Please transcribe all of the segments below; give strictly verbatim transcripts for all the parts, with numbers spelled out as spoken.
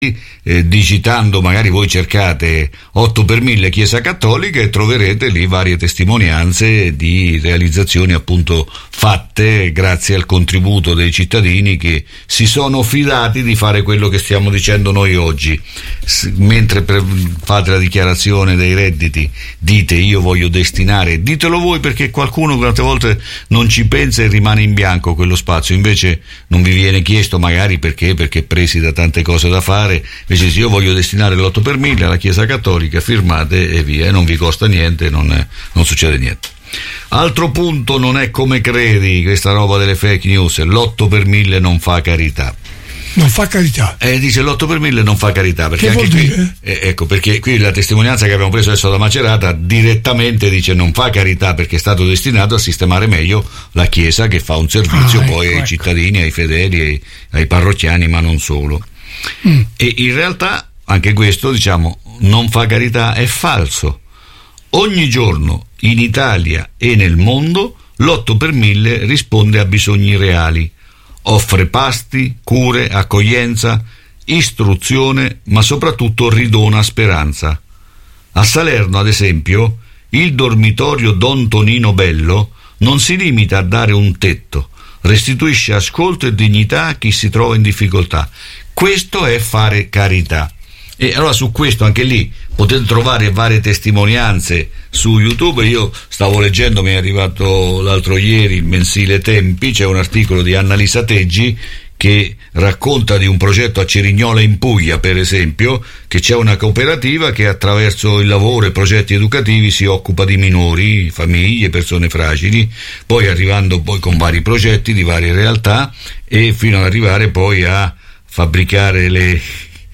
Eh, digitando, magari voi cercate otto per mille Chiesa Cattolica e troverete lì varie testimonianze di realizzazioni appunto fatte grazie al contributo dei cittadini che si sono fidati di fare quello che stiamo dicendo noi oggi. S- mentre per, fate la dichiarazione dei redditi, dite io voglio destinare, ditelo voi, perché qualcuno tante volte non ci pensa e rimane in bianco quello spazio, invece non vi viene chiesto, magari perché perché presi da tante cose da fare. Invece se io voglio destinare l'otto per mille alla Chiesa Cattolica, firmate e via, e non vi costa niente, non, è, non succede niente. Altro punto, non è come credi, questa roba delle fake news, l'otto per mille non fa carità. Non fa carità. Eh, dice l'otto per mille non fa carità, perché che anche vuol qui, dire? Eh, ecco, perché qui la testimonianza che abbiamo preso adesso da Macerata direttamente dice non fa carità perché è stato destinato a sistemare meglio la Chiesa, che fa un servizio ah, poi ecco, ai ecco. cittadini, ai fedeli, ai, ai parrocchiani, ma non solo. Mm. E in realtà anche questo, diciamo, non fa carità, è falso. Ogni giorno in Italia e nel mondo l'otto per mille risponde a bisogni reali, offre pasti, cure, accoglienza, istruzione, ma soprattutto ridona speranza. A Salerno, ad esempio, il dormitorio Don Tonino Bello non si limita a dare un tetto, restituisce ascolto e dignità a chi si trova in difficoltà. Questo è fare carità. E allora su questo, anche lì, potete trovare varie testimonianze su YouTube. Io stavo leggendo, mi è arrivato l'altro ieri il mensile Tempi, c'è un articolo di Annalisa Teggi che racconta di un progetto a Cerignola in Puglia, per esempio, che c'è una cooperativa che attraverso il lavoro e progetti educativi si occupa di minori, famiglie, persone fragili, poi arrivando poi con vari progetti di varie realtà e fino ad arrivare poi a fabbricare le,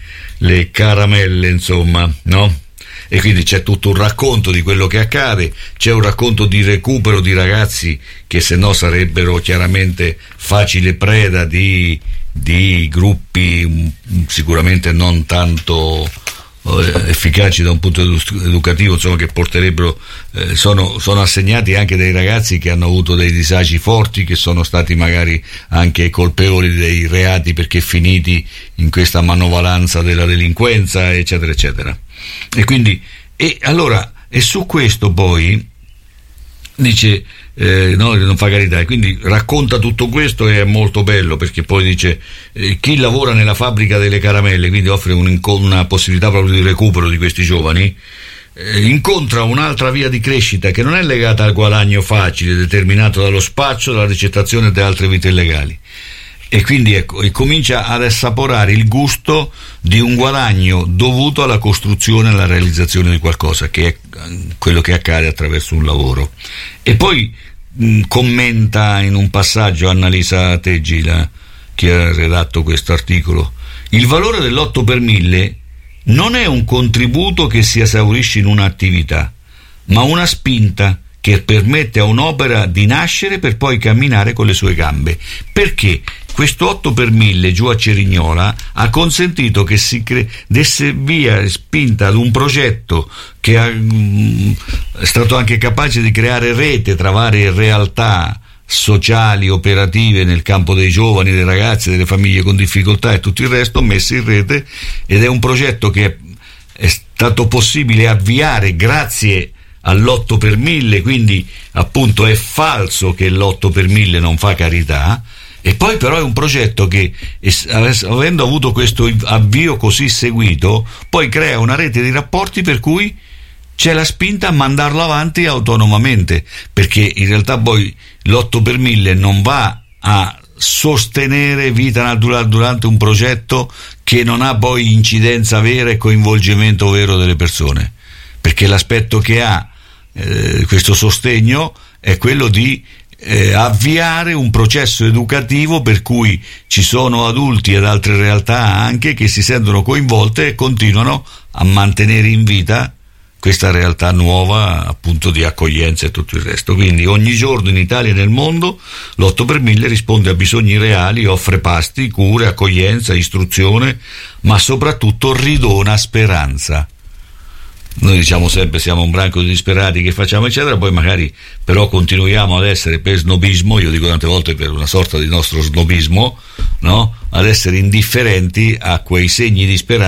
le caramelle, insomma, no? E quindi c'è tutto un racconto di quello che accade, c'è un racconto di recupero di ragazzi che se no sarebbero chiaramente facile preda di, di gruppi sicuramente non tanto efficaci da un punto educativo, insomma, che porterebbero eh, sono, sono assegnati anche dei ragazzi che hanno avuto dei disagi forti, che sono stati magari anche colpevoli dei reati perché finiti in questa manovalanza della delinquenza, eccetera eccetera. E quindi e allora e su questo poi dice eh, no, non fa carità, e quindi racconta tutto questo e è molto bello, perché poi dice eh, chi lavora nella fabbrica delle caramelle, quindi offre un, una possibilità proprio di recupero di questi giovani, eh, incontra un'altra via di crescita che non è legata al guadagno facile determinato dallo spaccio, dalla ricettazione e da altre vite illegali, e quindi ecco, e comincia ad assaporare il gusto di un guadagno dovuto alla costruzione e alla realizzazione di qualcosa, che è quello che accade attraverso un lavoro. E poi mh, commenta in un passaggio Annalisa Teggi, la, che ha redatto questo articolo: il valore dell'otto per mille non è un contributo che si esaurisce in un'attività, ma una spinta che permette a un'opera di nascere per poi camminare con le sue gambe. Perché questo otto per mille giù a Cerignola ha consentito che si cre- desse via spinta ad un progetto che ha, mh, è stato anche capace di creare rete tra varie realtà sociali, operative nel campo dei giovani, dei ragazzi, delle famiglie con difficoltà e tutto il resto messo in rete, ed è un progetto che è stato possibile avviare grazie all'otto per mille, quindi appunto è falso che l'otto per mille non fa carità. E poi però è un progetto che, avendo avuto questo avvio così seguito, poi crea una rete di rapporti per cui c'è la spinta a mandarlo avanti autonomamente, perché in realtà poi l'otto per mille non va a sostenere vita naturale durante un progetto che non ha poi incidenza vera e coinvolgimento vero delle persone, perché l'aspetto che ha eh, questo sostegno è quello di Eh, avviare un processo educativo per cui ci sono adulti ed altre realtà anche che si sentono coinvolte e continuano a mantenere in vita questa realtà nuova, appunto, di accoglienza e tutto il resto. Quindi ogni giorno in Italia e nel mondo l'otto per mille risponde a bisogni reali, offre pasti, cure, accoglienza, istruzione, ma soprattutto ridona speranza. noi diciamo sempre siamo un branco di disperati che facciamo eccetera, poi magari però continuiamo ad essere per snobismo, io dico tante volte per una sorta di nostro snobismo, no? Ad essere indifferenti a quei segni di speranza